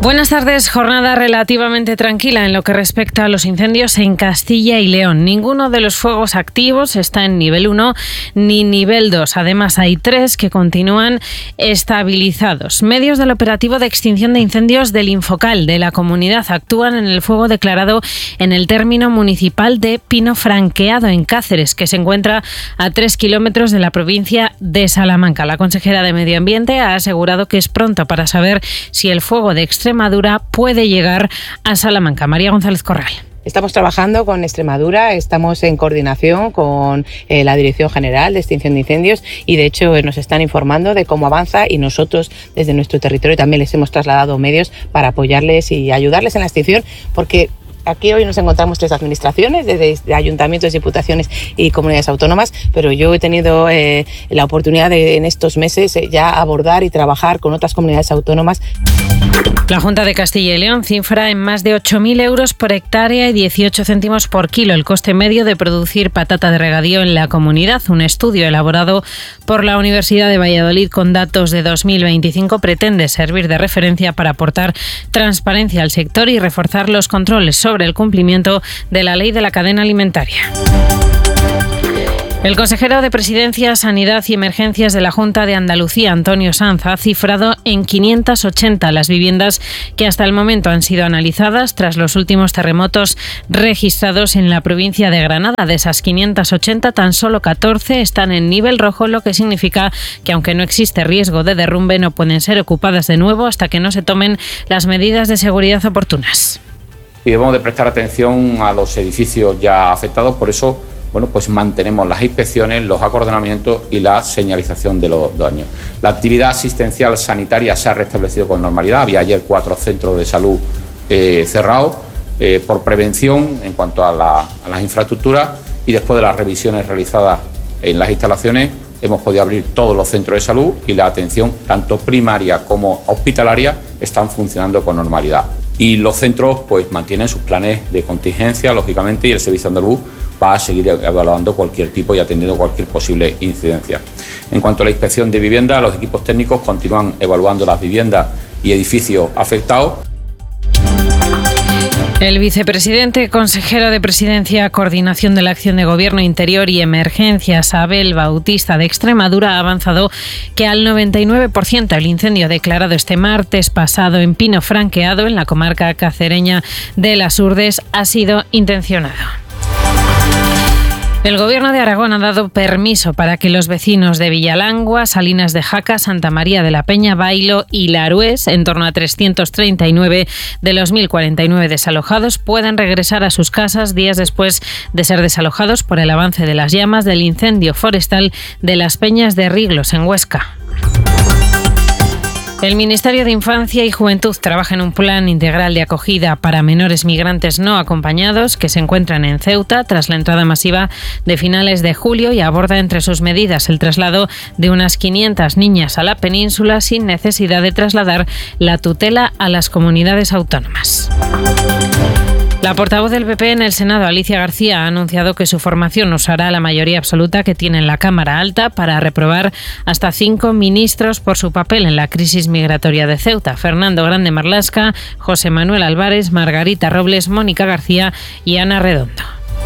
Buenas tardes. Jornada relativamente tranquila en lo que respecta a los incendios en Castilla y León. Ninguno de los fuegos activos está en nivel 1 ni nivel 2. Además, hay 3 que continúan estabilizados. Medios del operativo de extinción de incendios del Infocal de la comunidad actúan en el fuego declarado en el término municipal de Pino Franqueado, en Cáceres, que se encuentra a 3 kilómetros de la provincia de Salamanca. La consejera de Medio Ambiente ha asegurado que es pronto para saber si el fuego de Extremadura puede llegar a Salamanca. María González Corral. Estamos trabajando con Extremadura, estamos en coordinación con la Dirección General de Extinción de Incendios y de hecho nos están informando de cómo avanza y nosotros desde nuestro territorio también les hemos trasladado medios para apoyarles y ayudarles en la extinción, porque aquí hoy nos encontramos 3 administraciones, desde ayuntamientos, diputaciones y comunidades autónomas, pero yo he tenido la oportunidad de en estos meses ya abordar y trabajar con otras comunidades autónomas. La Junta de Castilla y León cifra en más de 8.000 euros por hectárea y 18 céntimos por kilo el coste medio de producir patata de regadío en la comunidad. Un estudio elaborado por la Universidad de Valladolid con datos de 2025 pretende servir de referencia para aportar transparencia al sector y reforzar los controles sobre el cumplimiento de la ley de la cadena alimentaria. El consejero de Presidencia, Sanidad y Emergencias de la Junta de Andalucía, Antonio Sanz, ha cifrado en 580 las viviendas que hasta el momento han sido analizadas tras los últimos terremotos registrados en la provincia de Granada. De esas 580, tan solo 14 están en nivel rojo, lo que significa que aunque no existe riesgo de derrumbe, no pueden ser ocupadas de nuevo hasta que no se tomen las medidas de seguridad oportunas. Y debemos de prestar atención a los edificios ya afectados, por eso pues mantenemos las inspecciones, los acordonamientos y la señalización de los daños. La actividad asistencial sanitaria se ha restablecido con normalidad. Había ayer 4 centros de salud cerrados por prevención en cuanto a las infraestructuras, y después de las revisiones realizadas en las instalaciones hemos podido abrir todos los centros de salud y la atención tanto primaria como hospitalaria están funcionando con normalidad. Y los centros mantienen sus planes de contingencia, lógicamente, y el Servicio Andaluz va a seguir evaluando cualquier tipo y atendiendo cualquier posible incidencia. En cuanto a la inspección de vivienda, los equipos técnicos continúan evaluando las viviendas y edificios afectados. El vicepresidente, consejero de Presidencia, Coordinación de la Acción de Gobierno, Interior y Emergencias, Abel Bautista, de Extremadura, ha avanzado que al 99% el incendio declarado este martes pasado en Pino Franqueado, en la comarca cacereña de Las Hurdes, ha sido intencionado. El Gobierno de Aragón ha dado permiso para que los vecinos de Villalangua, Salinas de Jaca, Santa María de la Peña, Bailo y Larués, en torno a 339 de los 1.049 desalojados, puedan regresar a sus casas días después de ser desalojados por el avance de las llamas del incendio forestal de las Peñas de Riglos, en Huesca. El Ministerio de Infancia y Juventud trabaja en un plan integral de acogida para menores migrantes no acompañados que se encuentran en Ceuta tras la entrada masiva de finales de julio y aborda entre sus medidas el traslado de unas 500 niñas a la península sin necesidad de trasladar la tutela a las comunidades autónomas. La portavoz del PP en el Senado, Alicia García, ha anunciado que su formación usará la mayoría absoluta que tiene en la Cámara Alta para reprobar hasta 5 ministros por su papel en la crisis migratoria de Ceuta: Fernando Grande Marlasca, José Manuel Álvarez, Margarita Robles, Mónica García y Ana Redondo.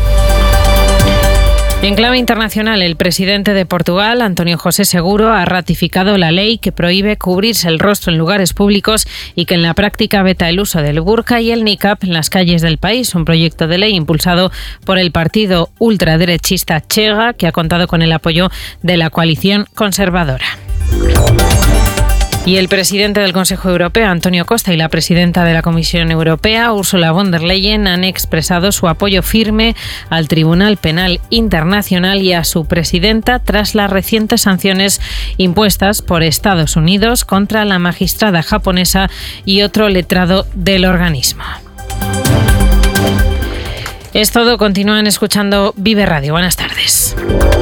En clave internacional, el presidente de Portugal, António José Seguro, ha ratificado la ley que prohíbe cubrirse el rostro en lugares públicos y que en la práctica veta el uso del burka y el niqab en las calles del país, un proyecto de ley impulsado por el partido ultraderechista Chega, que ha contado con el apoyo de la coalición conservadora. Y el presidente del Consejo Europeo, Antonio Costa, y la presidenta de la Comisión Europea, Ursula von der Leyen, han expresado su apoyo firme al Tribunal Penal Internacional y a su presidenta tras las recientes sanciones impuestas por Estados Unidos contra la magistrada japonesa y otro letrado del organismo. Es todo. Continúan escuchando Vive Radio. Buenas tardes.